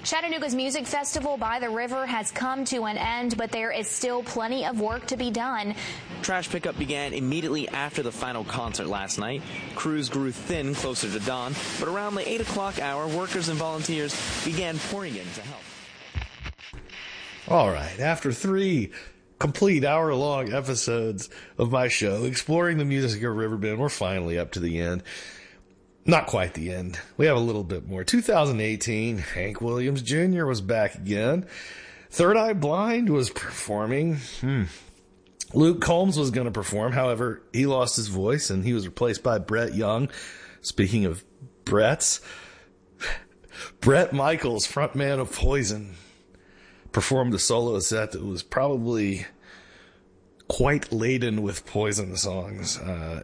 Chattanooga's Music Festival by the River has come to an end, but there is still plenty of work to be done. Trash pickup began immediately after the final concert last night. Crews grew thin closer to dawn, but around the 8 o'clock hour, workers and volunteers began pouring in to help. All right, after 3 complete hour-long episodes of my show exploring the music of Riverbend, we're finally up to the end. Not quite the end. We have a little bit more. 2018, Hank Williams Jr. was back again. Third Eye Blind was performing. Luke Combs was going to perform. However, he lost his voice and he was replaced by Brett Young. Speaking of Bretts, Bret Michaels, frontman of Poison, performed a solo set that was probably quite laden with Poison songs.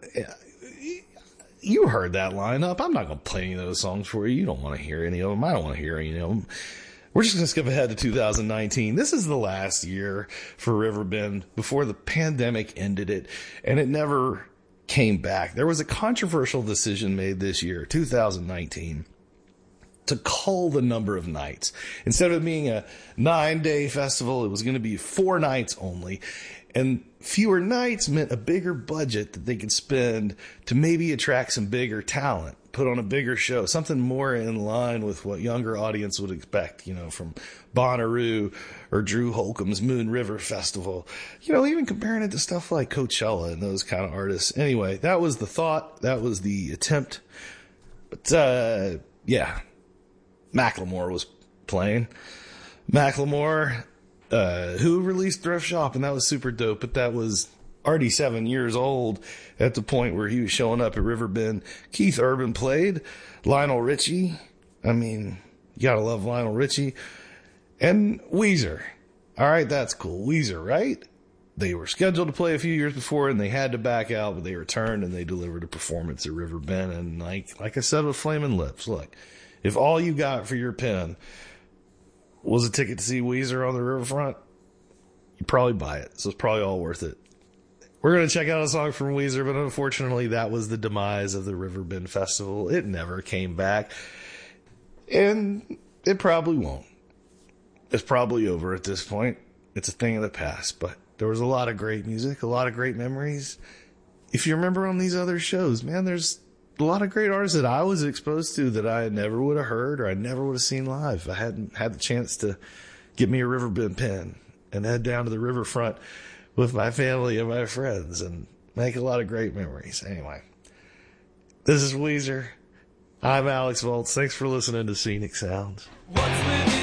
You heard that lineup. I'm not going to play any of those songs for you. You don't want to hear any of them. I don't want to hear any of them. We're just going to skip ahead to 2019. This is the last year for Riverbend before the pandemic ended it, and it never came back. There was a controversial decision made this year, 2019, to cull the number of nights. Instead of being a 9-day festival, it was going to be 4 nights only. And fewer nights meant a bigger budget that they could spend to maybe attract some bigger talent, put on a bigger show, something more in line with what younger audience would expect, from Bonnaroo or Drew Holcomb's Moon River Festival, even comparing it to stuff like Coachella and those kind of artists. Anyway, that was the thought. That was the attempt. But, Macklemore was playing. Macklemore, who released Thrift Shop, and that was super dope, but that was already 7 years old at the point where he was showing up at Riverbend. Keith Urban played. Lionel Richie. You gotta love Lionel Richie. And Weezer. All right, that's cool. Weezer, right? They were scheduled to play a few years before, and they had to back out, but they returned, and they delivered a performance at Riverbend. And like I said with Flamin' Lips, look, if all you got for your pen was a ticket to see Weezer on the riverfront, you probably buy it. So it's probably all worth it. We're going to check out a song from Weezer, but unfortunately that was the demise of the Riverbend Festival. It never came back. And it probably won't. It's probably over at this point. It's a thing of the past, but there was a lot of great music, a lot of great memories. If you remember on these other shows, man, there's a lot of great artists that I was exposed to that I never would have heard or I never would have seen live. I hadn't had the chance to get me a Riverbend pen and head down to the riverfront with my family and my friends and make a lot of great memories. Anyway, this is Weezer. I'm Alex Volts. Thanks for listening to Scenic Sounds.